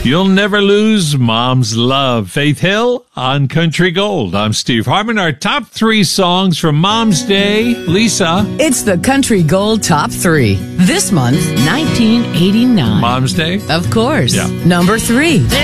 You'll Never Lose Mom's Love. Faith Hill on Country Gold. I'm Steve Harmon. Our top 3 songs from Mom's Day. Lisa. It's the Country Gold Top 3. This month, 1989. Mom's Day? Of course. Yeah. Number 3.